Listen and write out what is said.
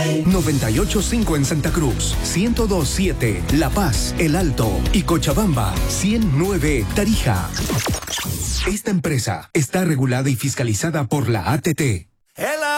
98.5 en Santa Cruz, 102.7 La Paz, El Alto y Cochabamba, 100.9 Tarija. Esta empresa está regulada y fiscalizada por la ATT. El